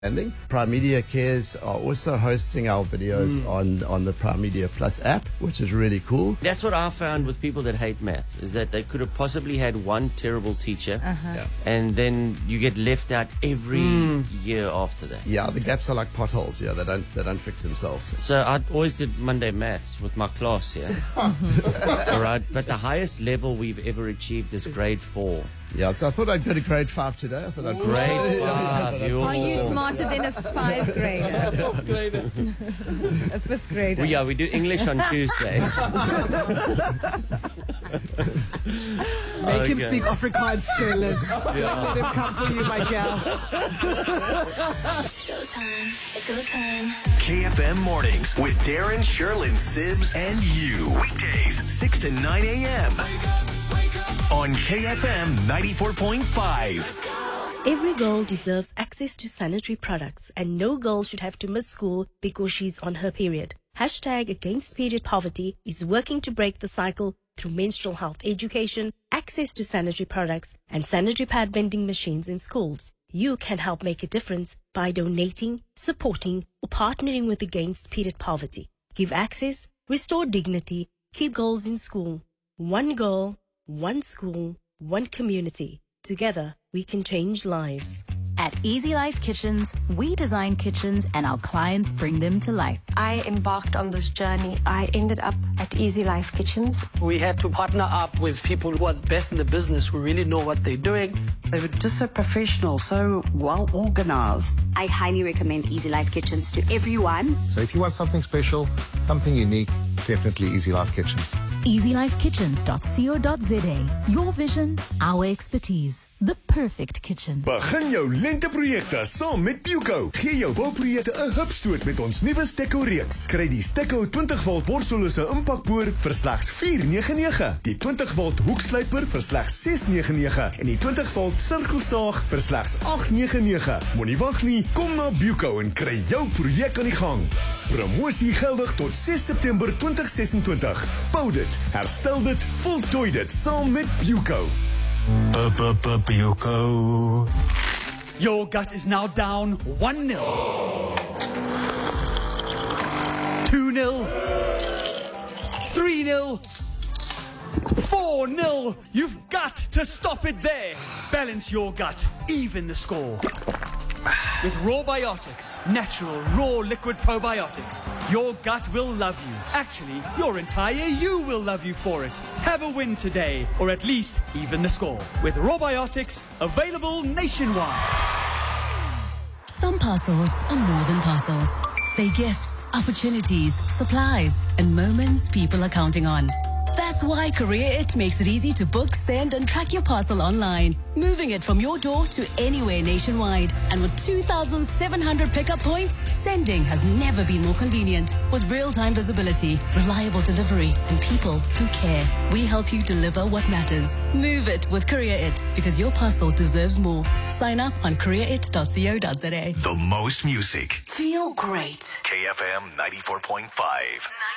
Prime Media Cares are also hosting our videos on the Prime Media Plus app, which is really cool. That's what I found with people that hate maths, is that they could have possibly had one terrible teacher, and then you get left out every year after that. Yeah, the gaps are like potholes. Yeah, they don't fix themselves. So I always did Monday maths with my class here. All right, but the highest level we've ever achieved is grade 4. Yeah, so I thought I'd go to grade 5 today. I thought I'd Grade 5. Are you smarter than a 5th grader? A 5th grader? Well, yeah, we do English on Tuesdays. Make him speak Afrikaans, Shailen. Let him come for you, my gal. Showtime. It's go time. KFM Mornings with Darren, Sherlyn, Sibs, and you. Weekdays, 6 to 9 a.m. on KFM 94.5. Every girl deserves access to sanitary products, and no girl should have to miss school because she's on her period. #Against Period Poverty is working to break the cycle through menstrual health education, access to sanitary products, and sanitary pad vending machines in schools. You can help make a difference by donating, supporting, or partnering with Against Period Poverty. Give access, restore dignity, keep girls in school. One girl, one school, one community. Together, we can change lives. At Easy Life Kitchens, we design kitchens and our clients bring them to life. I embarked on this journey. I ended up at Easy Life Kitchens. We had to partner up with people who are the best in the business, who really know what they're doing. They were just so professional, so well organized. I highly recommend Easy Life Kitchens to everyone. So if you want something special, something unique, definitely Easy Life Kitchens. EasyLifeKitchens.co.za. Your vision, our expertise. The perfect kitchen. Begin jou lenteprojekte saam met Puco. Gee jou bouprojekte 'n hupstoot met ons nuwe Stekko reeks. Kry die Stekko 20V borsellose impakboor vir slegs R499, die 20V hoekslyper vir slegs R699 en die 20V sirkelsaag vir slegs R899. Moenie wag nie, kom na Puco en kry jou projek aan die gang. Promosie geldig tot 6 September 2026. Bou dit, herstel dit, voltooi dit saam met Puco. Puco. Your gut is now down 1-0. 2-0. 3-0. 4-0. You've got to stop it there. Balance your gut. Even the score. With Raw Biotics, natural, raw liquid probiotics, your gut will love you. Actually, your entire you will love you for it. Have a win today, or at least even the score. With Raw Biotics, available nationwide. Some parcels are more than parcels. They're gifts, opportunities, supplies, and moments people are counting on. That's why CourierIt makes it easy to book, send, and track your parcel online, moving it from your door to anywhere nationwide. And with 2,700 pickup points, sending has never been more convenient. With real-time visibility, reliable delivery, and people who care, we help you deliver what matters. Move it with CourierIt, because your parcel deserves more. Sign up on CourierIt.co.za. The most music. Feel great. KFM 94.5.